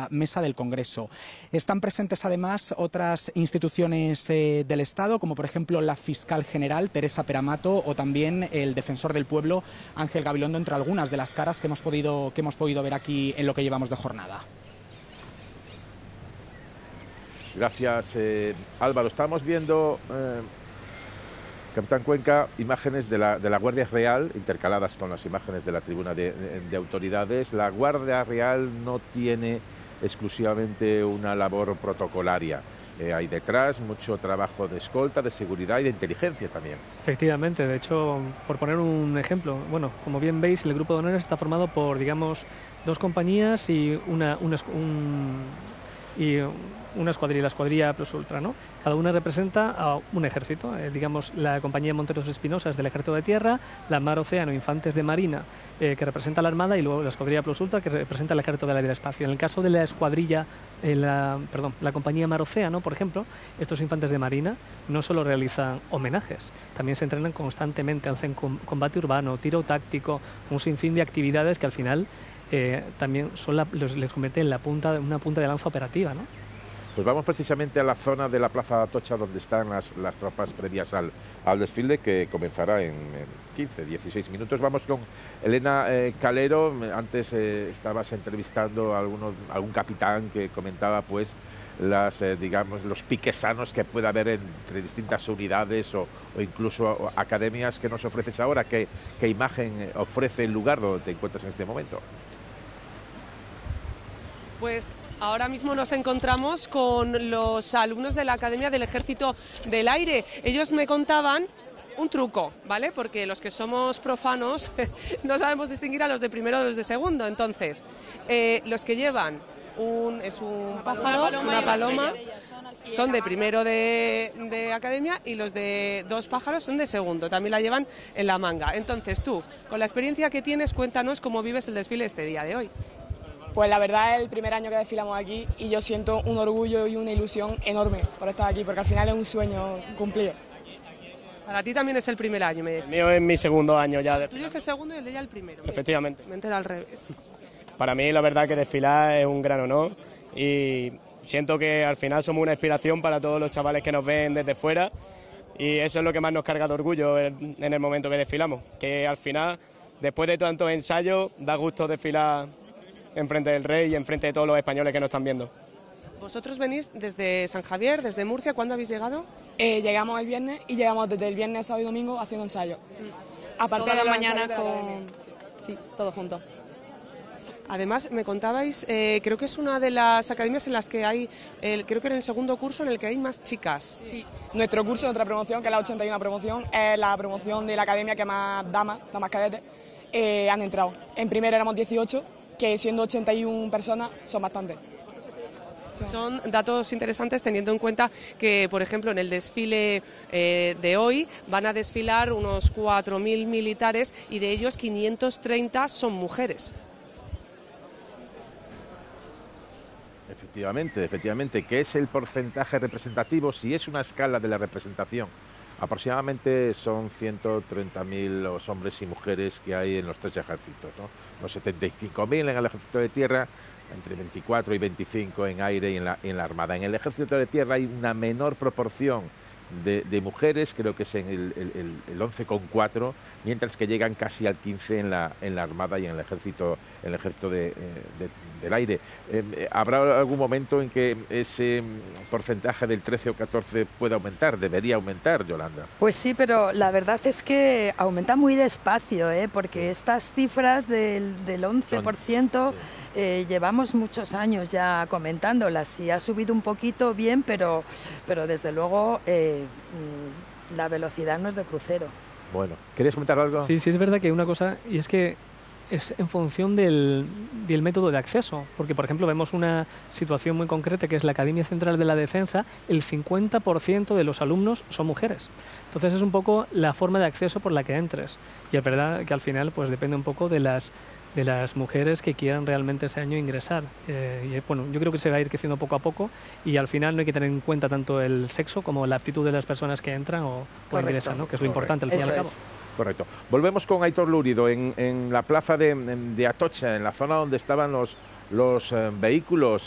mesa del Congreso. Están presentes además otras instituciones del Estado, como por ejemplo la fiscal general, Teresa Peramato, o también el defensor del pueblo, Ángel Gabilondo, entre algunas de las caras que hemos podido ver aquí en lo que llevamos de jornada. Gracias, Álvaro. Estamos viendo, Capitán Cuenca, imágenes de la Guardia Real intercaladas con las imágenes de la tribuna de autoridades. La Guardia Real no tiene exclusivamente una labor protocolaria. Hay detrás mucho trabajo de escolta, de seguridad y de inteligencia también. Efectivamente, de hecho, por poner un ejemplo, bueno, como bien veis, el grupo de honores está formado por, digamos, 2 compañías y una escuadrilla, la escuadrilla Plus Ultra, ¿no? Cada una representa a un ejército, digamos, la compañía Monteros Espinosa es del Ejército de Tierra, la Mar Océano Infantes de Marina, que representa la Armada, y luego la escuadrilla Plus Ultra, que representa el Ejército del Aire y del Espacio. En el caso de la escuadrilla, la compañía Mar Océano, por ejemplo, estos infantes de Marina no solo realizan homenajes, también se entrenan constantemente, hacen combate urbano, tiro táctico, un sinfín de actividades que al final también les convierte en una punta de lanza operativa, ¿no? Pues vamos precisamente a la zona de la Plaza de Atocha, donde están las tropas previas al desfile, que comenzará en 15, 16 minutos. Vamos con Elena Calero. Antes estabas entrevistando a algún capitán que comentaba pues digamos, los piques sanos que puede haber entre distintas unidades o incluso academias. Que nos ofreces ahora? ¿Qué imagen ofrece el lugar donde te encuentras en este momento? Pues ahora mismo nos encontramos con los alumnos de la Academia del Ejército del Aire. Ellos me contaban un truco, ¿vale? Porque los que somos profanos no sabemos distinguir a los de primero de los de segundo. Entonces, los que llevan un pájaro, una paloma, son de primero de academia, y los de 2 pájaros son de segundo, también la llevan en la manga. Entonces tú, con la experiencia que tienes, cuéntanos cómo vives el desfile este día de hoy. Pues la verdad es el primer año que desfilamos aquí y yo siento un orgullo y una ilusión enorme por estar aquí, porque al final es un sueño cumplido. Para ti también es el primer año, me decís. El mío es mi segundo año ya. El tuyo es el segundo y el de ella el primero. Efectivamente. Me entero al revés. Para mí la verdad que desfilar es un gran honor y siento que al final somos una inspiración para todos los chavales que nos ven desde fuera, y eso es lo que más nos carga de orgullo en el momento que desfilamos, que al final, después de tantos ensayos, da gusto desfilar enfrente del rey y enfrente de todos los españoles que nos están viendo. Vosotros venís desde San Javier, desde Murcia. ¿Cuándo habéis llegado? Llegamos el viernes y llegamos desde el viernes, sábado y domingo haciendo ensayos. Aparte de la mañana Sí, todo junto. Además, me contabais, creo que es una de las academias en las que hay, creo que era el segundo curso en el que hay más chicas. Sí. Nuestro curso, nuestra promoción, que es la 81 promoción, es la promoción de la academia que más damas cadetes, han entrado. En primero éramos 18, que siendo 81 personas son bastantes. Son datos interesantes teniendo en cuenta que, por ejemplo, en el desfile de hoy van a desfilar unos 4.000 militares y de ellos 530 son mujeres. Efectivamente, ¿qué es el porcentaje representativo? Si es una escala de la representación, aproximadamente son 130.000 los hombres y mujeres que hay en los 3 ejércitos, ¿no? Los 75.000 en el Ejército de Tierra, entre 24 y 25 en aire y en la Armada. En el Ejército de Tierra hay una menor proporción de mujeres, creo que es en el 11,4, mientras que llegan casi al 15 en la Armada y en el Ejército del Aire. ¿Habrá algún momento en que ese porcentaje del 13 o 14 pueda aumentar? ¿Debería aumentar, Yolanda? Pues sí, pero la verdad es que aumenta muy despacio, porque estas cifras del 11%... llevamos muchos años ya comentándolas y ha subido un poquito bien, pero desde luego la velocidad no es de crucero. Bueno, ¿querías comentar algo? Sí, es verdad que hay una cosa, y es que es en función del método de acceso, porque por ejemplo vemos una situación muy concreta que es la Academia Central de la Defensa, el 50% de los alumnos son mujeres. Entonces es un poco la forma de acceso por la que entres, y es verdad que al final pues depende un poco de las mujeres que quieran realmente ese año ingresar. Y bueno, yo creo que se va a ir creciendo poco a poco y al final no hay que tener en cuenta tanto el sexo como la aptitud de las personas que entran o ingresan, ¿no? Que es lo importante al fin y al cabo. Correcto. Volvemos con Aitor Lúrido en la plaza de Atocha, en la zona donde estaban los vehículos